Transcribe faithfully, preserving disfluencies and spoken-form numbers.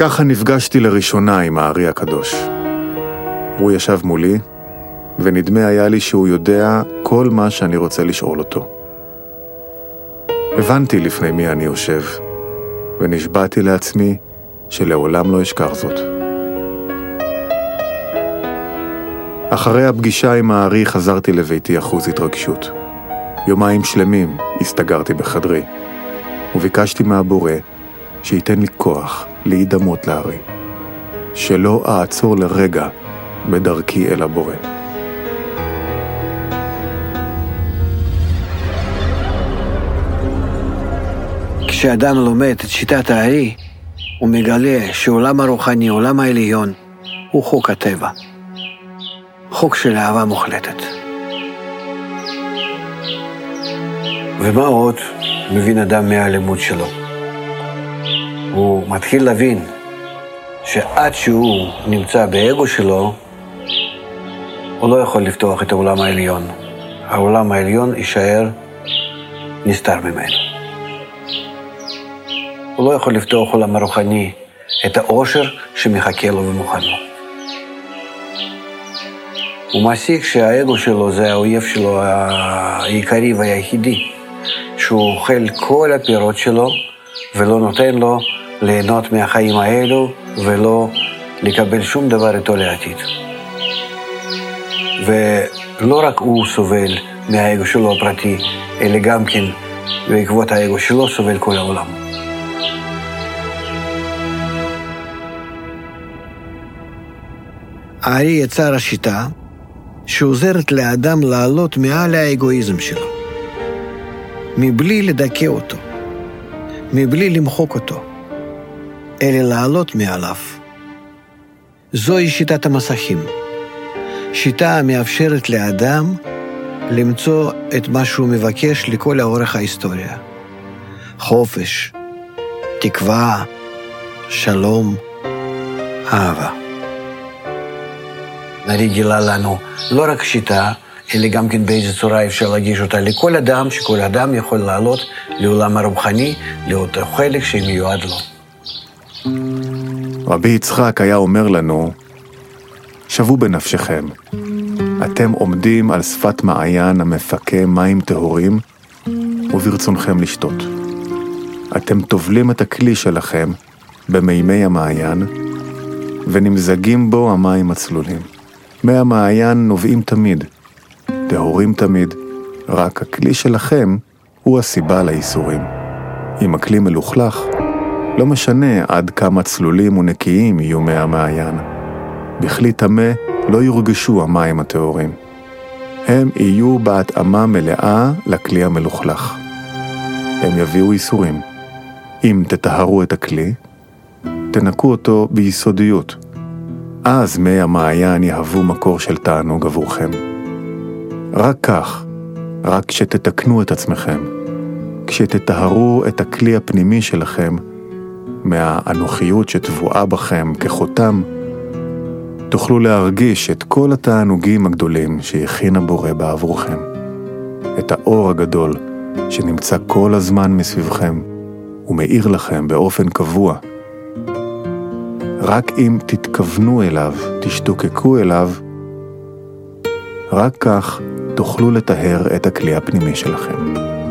ככה נפגשתי לראשונה עם הארי הקדוש. הוא ישב מולי, ונדמה היה לי שהוא יודע כל מה שאני רוצה לשאול אותו. הבנתי לפני מי אני יושב, ונשבעתי לעצמי שלעולם לא אשכח זאת. אחרי הפגישה עם הארי חזרתי לביתי אחוז התרגשות. יומיים שלמים הסתגרתי בחדרי, וביקשתי מהבורא שייתן לי כוח להידמות לארי, שלא אעצור לרגע בדרכי אל הבורא. כשאדם לומד את שיטת הארי, הוא מגלה שעולם הרוחני, עולם העליון, הוא חוק הטבע. חוק של אהבה מוחלטת. ומה עוד מבין אדם מהלימוד שלו? הוא מתחיל להבין שעד שהוא נמצא באגו שלו, הוא לא יכול לפתוח את העולם העליון. העולם העליון יישאר נסתר ממנו. הוא לא יכול לפתוח עולם הרוחני, את האושר שמחכה לו ומוכן לו. הוא מעסיק שהאגו שלו זה האויב שלו העיקרי והיחידי, שהוא אוכל כל הפירות שלו ולא נותן לו ליהנות מהחיים האלו ולא לקבל שום דבר איתו לעתיד. ולא רק הוא סובל מהאגו שלו הפרטי, אלא גם כן בעקבות האגו שלו סובל כל העולם. הארי יצר השיטה שעוזרת לאדם לעלות מעל האגואיזם שלו, מבלי לדכא אותו, מבלי למחוק אותו, אלא לעלות מעליו. זוהי שיטת המסכים, שיטה המאפשרת לאדם למצוא את מה שהוא מבקש לכל האורך ההיסטוריה. חופש, תקווה, שלום, אהבה. הארי גילה לנו לא רק שיטה, אלא גם כן באיזו צורה אפשר להגיש אותה לכל אדם, שכל אדם יכול לעלות לעולם הרוחני, לאותו חלק שמיועד לו. רבי יצחק היה אומר לנו, שבו בנפשכם, אתם עומדים על שפת מעיין המפקה מים טהורים, וברצונכם לשתות. אתם טובלים את הכלי שלכם במימי המעיין, ונמזגים בו המים הצלולים. מי המעיין נובעים תמיד, טהורים תמיד, רק הכלי שלכם הוא הסיבה לאיסורים. אם הכלי מלוכלך, לא משנה עד כמה צלולים ונקיים יהיו מי המעיין. בכלי טמא לא יורגשו המים הטהורים. הם יהיו בהתאמה מלאה לכלי המלוכלך. הם יביאו איסורים. אם תטהרו את הכלי, תנקו אותו ביסודיות. אז מי המעיין יהוו מקור של תענוג עבורכם. רק כך, רק כשתתקנו את עצמכם, כשתטהרו את הכלי הפנימי שלכם, מהאנוכיות שטבועה בכם כחותם, תוכלו להרגיש את כל התענוגים הגדולים שהכין הבורא בעבורכם. את האור הגדול שנמצא כל הזמן מסביבכם, ומאיר לכם באופן קבוע. רק אם תתכוונו אליו, תשתוקקו אליו, רק כך תוכלו לטהר את הכלי הפנימי שלכם.